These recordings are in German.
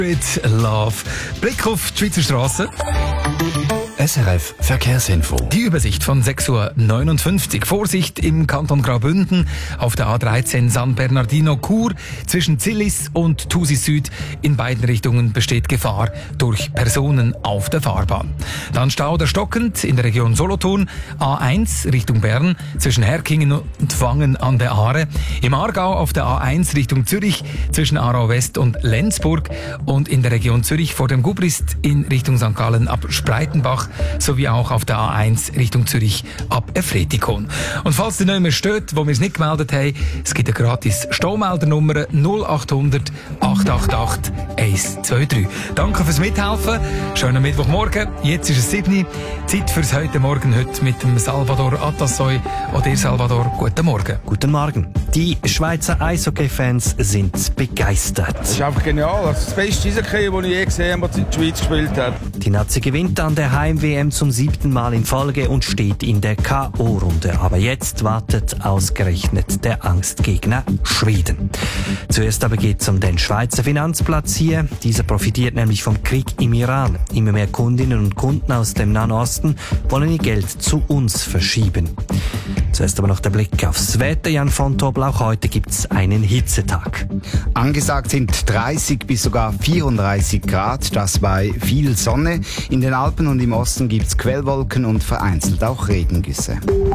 With Love. Blick auf die Schweizer Strassen. SRF Verkehrsinfo. Die Übersicht von 6.59 Uhr. Vorsicht im Kanton Graubünden auf der A13 San Bernardino-Chur zwischen Zillis und Thusis Süd. In beiden Richtungen besteht Gefahr durch Personen auf der Fahrbahn. Dann Stau oder stockend in der Region Solothurn. A1 Richtung Bern zwischen Herkingen und Wangen an der Aare. Im Aargau auf der A1 Richtung Zürich zwischen Aarau West und Lenzburg. Und in der Region Zürich vor dem Gubrist in Richtung St. Gallen ab Spreitenbach sowie auch auf der A1 Richtung Zürich ab Efretikon. Und falls ihr nicht mehr steht, wo wir es nicht gemeldet haben, es gibt eine gratis Staumeldernummer 0800 888 123. Danke fürs Mithelfen. Schönen Mittwochmorgen. Jetzt ist es 7 Uhr. Zeit fürs heute Morgen heute mit dem Salvador Atassoy. Oder dir, Salvador, guten Morgen. Guten Morgen. Die Schweizer Eishockey-Fans sind begeistert. Das ist einfach genial. Das ist das beste Eishockey, das ich je gesehen habe, als die Schweiz gespielt hat. Die Nazi gewinnt an der Heim-WM zum 7. Mal in Folge und steht in der K.O.-Runde. Aber jetzt wartet ausgerechnet der Angstgegner Schweden. Zuerst aber geht es um den Schweizer Finanzplatz hier. Dieser profitiert nämlich vom Krieg im Iran. Immer mehr Kundinnen und Kunden aus dem Nahen Osten wollen ihr Geld zu uns verschieben. Zuerst aber noch der Blick aufs Wetter, Jan von Tobel. Auch heute gibt's einen Hitzetag. Angesagt sind 30 bis sogar 34 Grad, das bei viel Sonne. In den Alpen und im Osten gibt's Quellwolken und vereinzelt auch Regengüsse.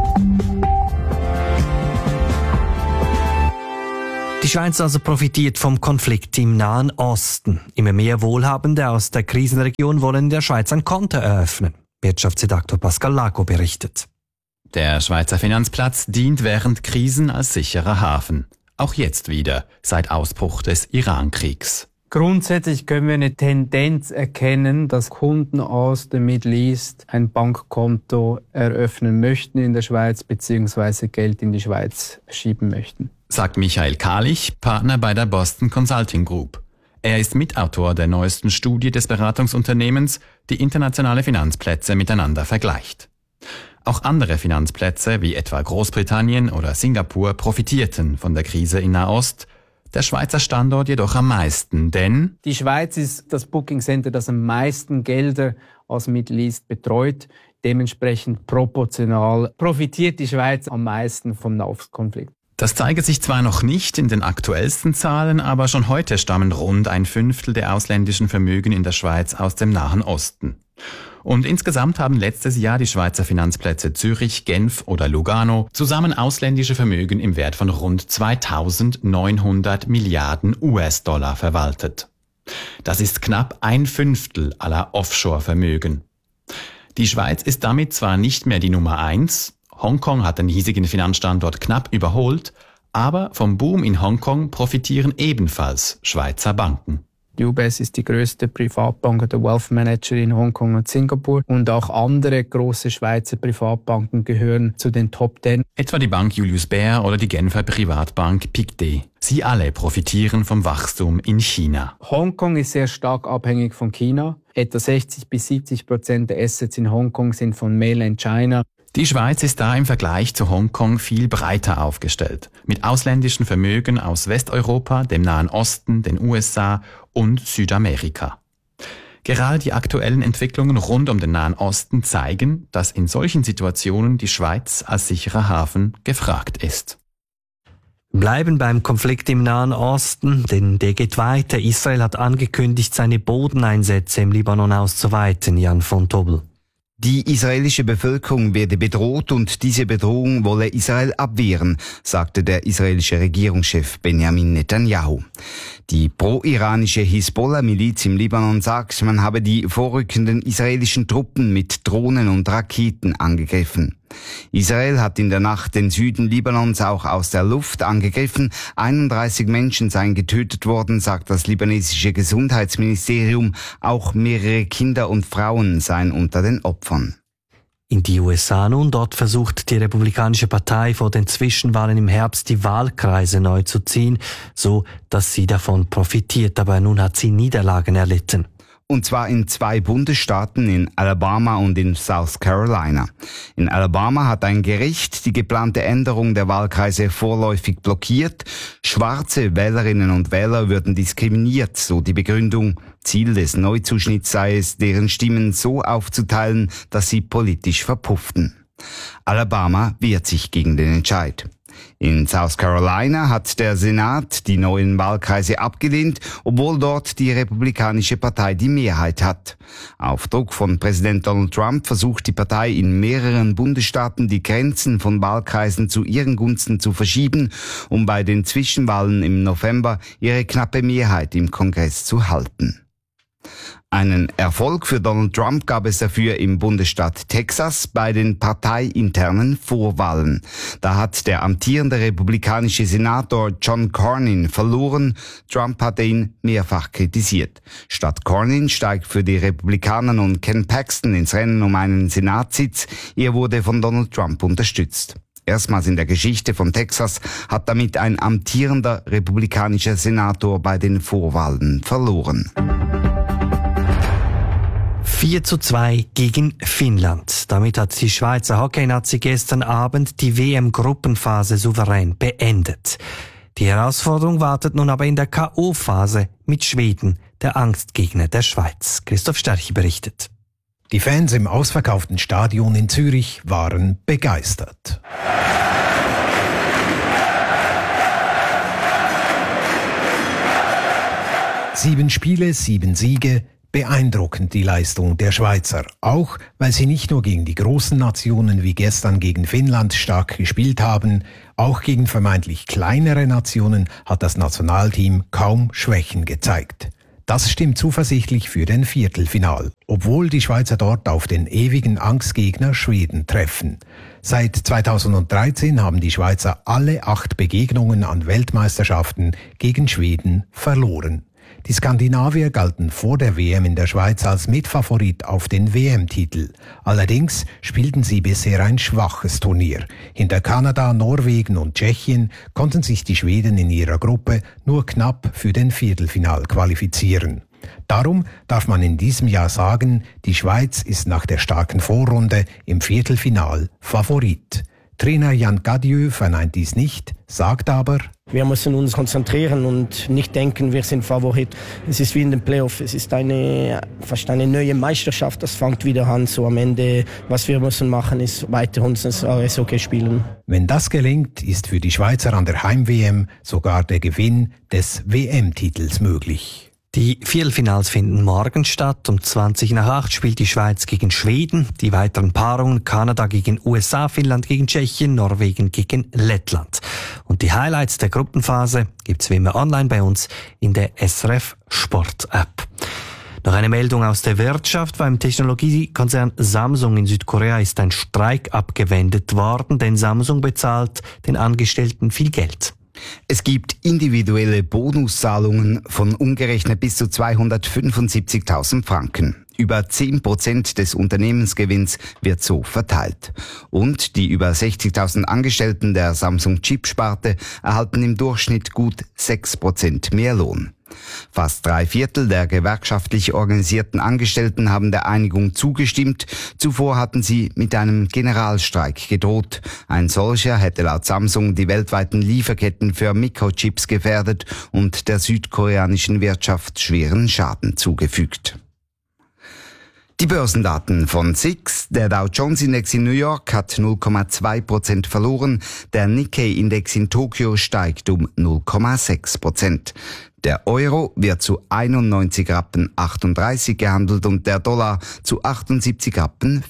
Die Schweiz also profitiert vom Konflikt im Nahen Osten. Immer mehr Wohlhabende aus der Krisenregion wollen in der Schweiz ein Konto eröffnen. Wirtschaftsredaktor Pascal Lago berichtet. Der Schweizer Finanzplatz dient während Krisen als sicherer Hafen. Auch jetzt wieder, seit Ausbruch des Iran-Kriegs. Grundsätzlich können wir eine Tendenz erkennen, dass Kunden aus dem Middle East ein Bankkonto eröffnen möchten in der Schweiz bzw. Geld in die Schweiz schieben möchten. Sagt Michael Kahlich, Partner bei der Boston Consulting Group. Er ist Mitautor der neuesten Studie des Beratungsunternehmens, die internationale Finanzplätze miteinander vergleicht. Auch andere Finanzplätze, wie etwa Großbritannien oder Singapur, profitierten von der Krise in Nahost. Der Schweizer Standort jedoch am meisten, denn die Schweiz ist das Booking Center, das am meisten Gelder aus Middle East betreut. Dementsprechend proportional profitiert die Schweiz am meisten vom Nahostkonflikt. Das zeige sich zwar noch nicht in den aktuellsten Zahlen, aber schon heute stammen rund 1/5 der ausländischen Vermögen in der Schweiz aus dem Nahen Osten. Und insgesamt haben letztes Jahr die Schweizer Finanzplätze Zürich, Genf oder Lugano zusammen ausländische Vermögen im Wert von rund 2.900 Milliarden US-Dollar verwaltet. Das ist knapp 1/5 aller Offshore-Vermögen. Die Schweiz ist damit zwar nicht mehr die Nummer 1, Hongkong hat den hiesigen Finanzstandort knapp überholt, aber vom Boom in Hongkong profitieren ebenfalls Schweizer Banken. Die UBS ist die größte Privatbank oder Wealth Manager in Hongkong und Singapur und auch andere große Schweizer Privatbanken gehören zu den Top 10. Etwa die Bank Julius Baer oder die Genfer Privatbank Pictet. Sie alle profitieren vom Wachstum in China. Hongkong ist sehr stark abhängig von China. Etwa 60-70% der Assets in Hongkong sind von Mainland China. Die Schweiz ist da im Vergleich zu Hongkong viel breiter aufgestellt, mit ausländischen Vermögen aus Westeuropa, dem Nahen Osten, den USA und Südamerika. Gerade die aktuellen Entwicklungen rund um den Nahen Osten zeigen, dass in solchen Situationen die Schweiz als sicherer Hafen gefragt ist. Bleiben beim Konflikt im Nahen Osten, denn der geht weiter. Israel hat angekündigt, seine Bodeneinsätze im Libanon auszuweiten, Jan von Tobel. Die israelische Bevölkerung werde bedroht und diese Bedrohung wolle Israel abwehren, sagte der israelische Regierungschef Benjamin Netanyahu. Die pro-iranische Hisbollah-Miliz im Libanon sagt, man habe die vorrückenden israelischen Truppen mit Drohnen und Raketen angegriffen. Israel hat in der Nacht den Süden Libanons auch aus der Luft angegriffen. 31 Menschen seien getötet worden, sagt das libanesische Gesundheitsministerium. Auch mehrere Kinder und Frauen seien unter den Opfern. In die USA nun, dort versucht die Republikanische Partei vor den Zwischenwahlen im Herbst die Wahlkreise neu zu ziehen, so dass sie davon profitiert, aber nun hat sie Niederlagen erlitten. und zwar in 2 Bundesstaaten, in Alabama und in South Carolina. In Alabama hat ein Gericht die geplante Änderung der Wahlkreise vorläufig blockiert. Schwarze Wählerinnen und Wähler würden diskriminiert, so die Begründung. Ziel des Neuzuschnitts sei es, deren Stimmen so aufzuteilen, dass sie politisch verpufften. Alabama wehrt sich gegen den Entscheid. In South Carolina hat der Senat die neuen Wahlkreise abgelehnt, obwohl dort die Republikanische Partei die Mehrheit hat. Auf Druck von Präsident Donald Trump versucht die Partei in mehreren Bundesstaaten die Grenzen von Wahlkreisen zu ihren Gunsten zu verschieben, um bei den Zwischenwahlen im November ihre knappe Mehrheit im Kongress zu halten. Einen Erfolg für Donald Trump gab es dafür im Bundesstaat Texas bei den parteiinternen Vorwahlen. Da hat der amtierende republikanische Senator John Cornyn verloren. Trump hatte ihn mehrfach kritisiert. Statt Cornyn steigt für die Republikaner nun Ken Paxton ins Rennen um einen Senatssitz. Er wurde von Donald Trump unterstützt. Erstmals in der Geschichte von Texas hat damit ein amtierender republikanischer Senator bei den Vorwahlen verloren. 4:2 gegen Finnland. Damit hat die Schweizer Hockey-Nazi gestern Abend die WM-Gruppenphase souverän beendet. Die Herausforderung wartet nun aber in der K.O.-Phase mit Schweden, der Angstgegner der Schweiz. Christoph Sterchi berichtet. Die Fans im ausverkauften Stadion in Zürich waren begeistert. Sieben Spiele, 7 Siege. Beeindruckend die Leistung der Schweizer, auch weil sie nicht nur gegen die großen Nationen wie gestern gegen Finnland stark gespielt haben, auch gegen vermeintlich kleinere Nationen hat das Nationalteam kaum Schwächen gezeigt. Das stimmt zuversichtlich für den Viertelfinal, obwohl die Schweizer dort auf den ewigen Angstgegner Schweden treffen. Seit 2013 haben die Schweizer alle 8 Begegnungen an Weltmeisterschaften gegen Schweden verloren. Die Skandinavier galten vor der WM in der Schweiz als Mitfavorit auf den WM-Titel. Allerdings spielten sie bisher ein schwaches Turnier. Hinter Kanada, Norwegen und Tschechien konnten sich die Schweden in ihrer Gruppe nur knapp für den Viertelfinal qualifizieren. Darum darf man in diesem Jahr sagen, die Schweiz ist nach der starken Vorrunde im Viertelfinal Favorit. Trainer Jan Gadieu verneint dies nicht, sagt aber: Wir müssen uns konzentrieren und nicht denken, wir sind Favorit. Es ist wie in den Playoffs, es ist fast eine neue Meisterschaft, das fängt wieder an. So am Ende, was wir müssen machen, ist weiter uns Eishockey spielen. Wenn das gelingt, ist für die Schweizer an der Heim-WM sogar der Gewinn des WM-Titels möglich. Die Viertelfinals finden morgen statt. Um 7:20 spielt die Schweiz gegen Schweden. Die weiteren Paarungen: Kanada gegen USA, Finnland gegen Tschechien, Norwegen gegen Lettland. Und die Highlights der Gruppenphase gibt's wie immer online bei uns in der SRF Sport App. Noch eine Meldung aus der Wirtschaft. Beim Technologiekonzern Samsung in Südkorea ist ein Streik abgewendet worden, denn Samsung bezahlt den Angestellten viel Geld. Es gibt individuelle Bonuszahlungen von umgerechnet bis zu 275.000 Franken. Über 10% des Unternehmensgewinns wird so verteilt. Und die über 60.000 Angestellten der Samsung-Chip-Sparte erhalten im Durchschnitt gut 6% mehr Lohn. Fast 3/4 der gewerkschaftlich organisierten Angestellten haben der Einigung zugestimmt. Zuvor hatten sie mit einem Generalstreik gedroht. Ein solcher hätte laut Samsung die weltweiten Lieferketten für Mikrochips gefährdet und der südkoreanischen Wirtschaft schweren Schaden zugefügt. Die Börsendaten von SIX. Der Dow Jones Index in New York hat 0,2% verloren. Der Nikkei-Index in Tokio steigt um 0,6%. Der Euro wird zu 91,38 Rappen gehandelt und der Dollar zu 78,50 Rappen.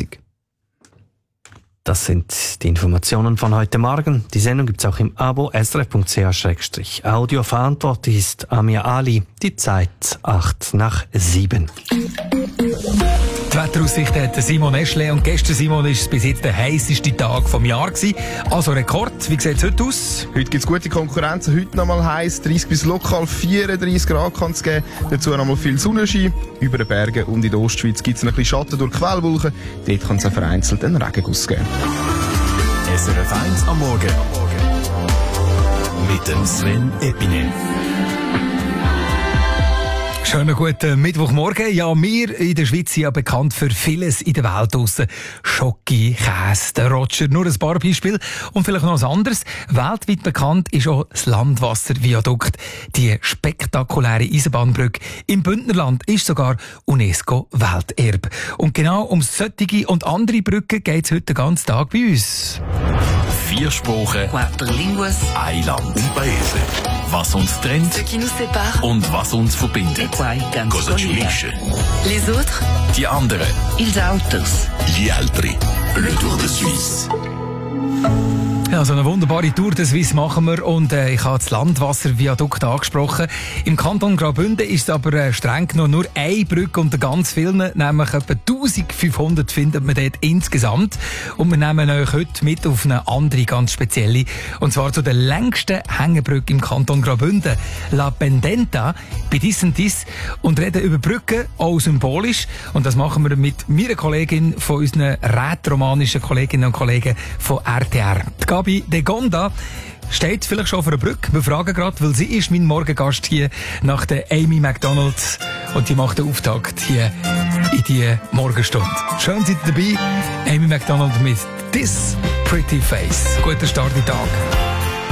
Das sind die Informationen von heute Morgen. Die Sendung gibt's auch im Abo srf.ch/audio. Verantwortlich ist Amir Ali. Die Zeit 7:08. Die Wetteraussicht hat Simon Eschle und gestern, Simon, ist es bis jetzt der heisseste Tag vom Jahr gewesen. Also Rekord. Wie sieht es heute aus? Heute gibt es gute Konkurrenz. Heute nochmal heiß. 30 bis lokal 34 Grad kann es geben. Dazu nochmal viel Sonnenschein. Über den Bergen und in der Ostschweiz gibt es ein bisschen Schatten durch Quellwolken. Dort kann es auch vereinzelt einen Regenguss geben. SRF 1 am Morgen. Mit dem Sven Epinen. Schönen guten Mittwochmorgen. Ja, wir in der Schweiz sind ja bekannt für vieles in der Welt draussen. Schoki, Käse, der Roger, nur ein paar Beispiele. Und vielleicht noch ein anderes. Weltweit bekannt ist auch das Landwasserviadukt. Die spektakuläre Eisenbahnbrücke im Bündnerland ist sogar UNESCO-Welterbe. Und genau um solche und andere Brücken geht es heute den ganzen Tag bei uns. 4 Sprachen, 4 línguas, ein Land und Paese. Was uns trennt ce qui nous sépare, und was uns verbindet. Cosa ci unisce. les autres, Die anderen. ils autos. Gli altri. Le Tour de Suisse. Ja, so eine wunderbare Tour de Suisse machen wir und ich habe das Landwasserviadukt angesprochen. Im Kanton Graubünden ist es aber streng genommen nur eine Brücke unter ganz vielen, nämlich etwa 1500 findet man dort insgesamt. Und wir nehmen euch heute mit auf eine andere ganz spezielle, und zwar zu der längsten Hängebrücke im Kanton Graubünden, La Pendenta, bei Dis und Dis, und reden über Brücken, auch symbolisch. Und das machen wir mit meiner Kollegin von unseren rätromanischen Kolleginnen und Kollegen von RTR. Die Gabi de Gonda steht vielleicht schon auf einer Brücke. Wir fragen gerade, weil sie ist mein Morgengast hier nach der Amy McDonald und die macht den Auftakt hier in die Morgenstunde. Schön seid ihr dabei. Amy McDonald mit This Pretty Face. Guter Start in den Tag.